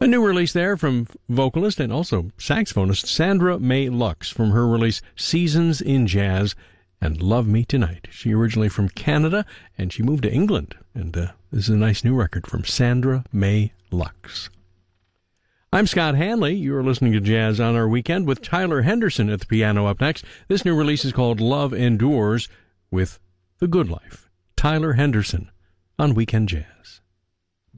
A new release there from vocalist and also saxophonist Sandra May Lux from her release Seasons in Jazz and Love Me Tonight. She originally from Canada and she moved to England. And this is a nice new record from Sandra May Lux. I'm Scott Hanley. You're listening to Jazz on Our Weekend with Tyler Henderson at the piano up next. This new release is called Love Endures with The Good Life. Tyler Henderson on Weekend Jazz.